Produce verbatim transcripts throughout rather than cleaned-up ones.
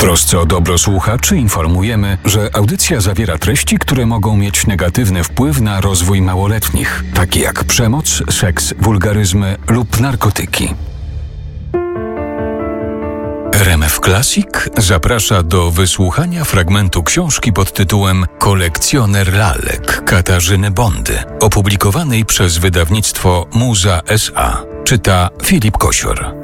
trosce o dobro słuchaczy informujemy, że audycja zawiera treści, które mogą mieć negatywny wpływ na rozwój małoletnich, takie jak przemoc, seks, wulgaryzmy lub narkotyki. R M F Classic zaprasza do wysłuchania fragmentu książki pod tytułem Kolekcjoner lalek Katarzyny Bondy, opublikowanej przez wydawnictwo Muza S A. Czyta Filip Kosior.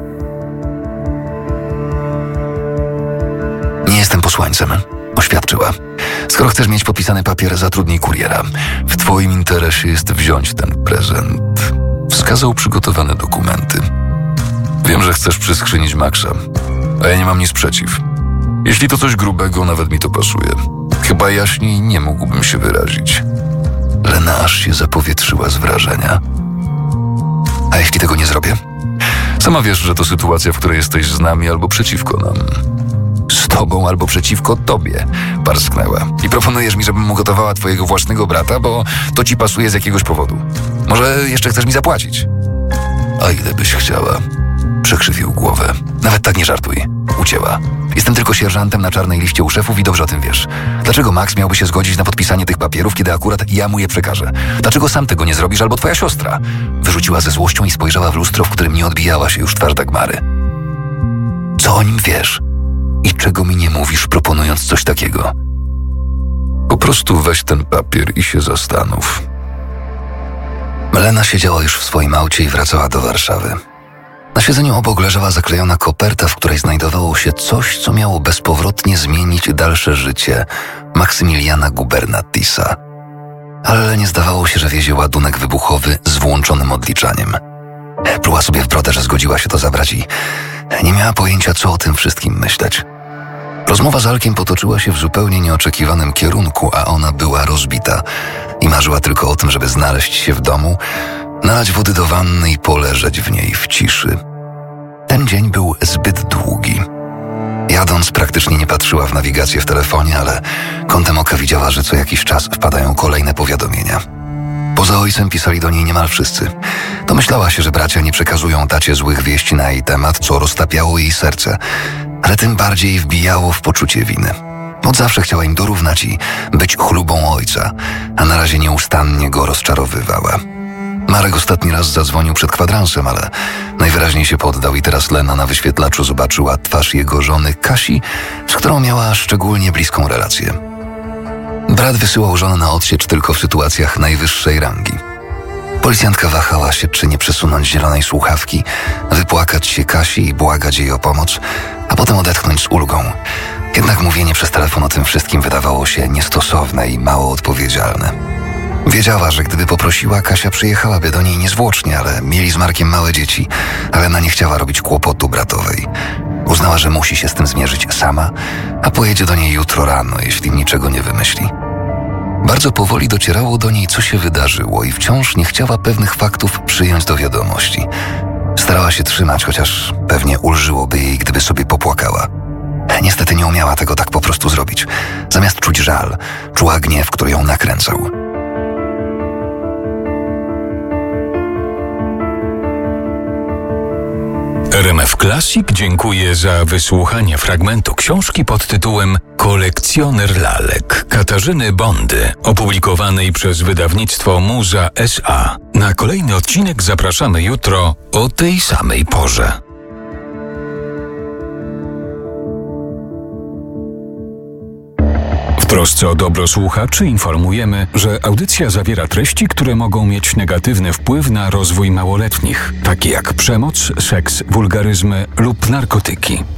Nie jestem posłańcem, oświadczyła. Skoro chcesz mieć podpisany papier, zatrudnij kuriera. W twoim interesie jest wziąć ten prezent. Wskazał przygotowane dokumenty. Wiem, że chcesz przyskrzynić Maxa, a ja nie mam nic przeciw. Jeśli to coś grubego, nawet mi to pasuje. Chyba jaśniej nie mógłbym się wyrazić. Lena aż się zapowietrzyła z wrażenia. A jeśli tego nie zrobię? Sama wiesz, że to sytuacja, w której jesteś z nami albo przeciwko nam. Z tobą albo przeciwko tobie, parsknęła. I proponujesz mi, żebym ugotowała twojego własnego brata, bo to ci pasuje z jakiegoś powodu. Może jeszcze chcesz mi zapłacić? A ile byś chciała? Przekrzywił głowę. Nawet tak nie żartuj. Ucięła. Jestem tylko sierżantem na czarnej liście u szefów i dobrze o tym wiesz. Dlaczego Max miałby się zgodzić na podpisanie tych papierów, kiedy akurat ja mu je przekażę? Dlaczego sam tego nie zrobisz albo twoja siostra? Wyrzuciła ze złością i spojrzała w lustro, w którym nie odbijała się już twarz Dagmary. Co o nim wiesz? I czego mi nie mówisz, proponując coś takiego? Po prostu weź ten papier i się zastanów. Lena siedziała już w swoim aucie i wracała do Warszawy. Na siedzeniu obok leżała zaklejona koperta, w której znajdowało się coś, co miało bezpowrotnie zmienić dalsze życie Maksymiliana Gubernatisa. Ale nie zdawało się, że wiezie ładunek wybuchowy z włączonym odliczaniem. Pluła sobie w brodę, że zgodziła się to zabrać i nie miała pojęcia, co o tym wszystkim myśleć. Rozmowa z Alkiem potoczyła się w zupełnie nieoczekiwanym kierunku, a ona była rozbita i marzyła tylko o tym, żeby znaleźć się w domu, nalać wody do wanny i poleżeć w niej w ciszy. Ten dzień był zbyt długi. Jadąc praktycznie nie patrzyła w nawigację w telefonie, ale kątem oka widziała, że co jakiś czas wpadają kolejne powiadomienia. Poza ojcem pisali do niej niemal wszyscy. Domyślała się, że bracia nie przekazują tacie złych wieści na jej temat, co roztapiało jej serce, ale tym bardziej wbijało w poczucie winy. Od zawsze chciała im dorównać i być chlubą ojca, a na razie nieustannie go rozczarowywała. Marek ostatni raz zadzwonił przed kwadransem, ale najwyraźniej się poddał i teraz Lena na wyświetlaczu zobaczyła twarz jego żony Kasi, z którą miała szczególnie bliską relację. Brat wysyłał żonę na odsiecz tylko w sytuacjach najwyższej rangi. Policjantka wahała się, czy nie przesunąć zielonej słuchawki, wypłakać się Kasi i błagać jej o pomoc, a potem odetchnąć z ulgą. Jednak mówienie przez telefon o tym wszystkim wydawało się niestosowne i mało odpowiedzialne. Wiedziała, że gdyby poprosiła, Kasia przyjechałaby do niej niezwłocznie, ale mieli z Markiem małe dzieci, ale ona nie chciała robić kłopotu bratowej. Uznała, że musi się z tym zmierzyć sama, a pojedzie do niej jutro rano, jeśli niczego nie wymyśli. Bardzo powoli docierało do niej, co się wydarzyło i wciąż nie chciała pewnych faktów przyjąć do wiadomości. Starała się trzymać, chociaż pewnie ulżyłoby jej, gdyby sobie popłakała. Niestety nie umiała tego tak po prostu zrobić. Zamiast czuć żal, czuła gniew, który ją nakręcał. R M F Classic dziękuję za wysłuchanie fragmentu książki pod tytułem Kolekcjoner lalek Katarzyny Bondy, opublikowanej przez wydawnictwo Muza S A. Na kolejny odcinek zapraszamy jutro o tej samej porze. W trosce o dobro słuchaczy informujemy, że audycja zawiera treści, które mogą mieć negatywny wpływ na rozwój małoletnich, takie jak przemoc, seks, wulgaryzmy lub narkotyki.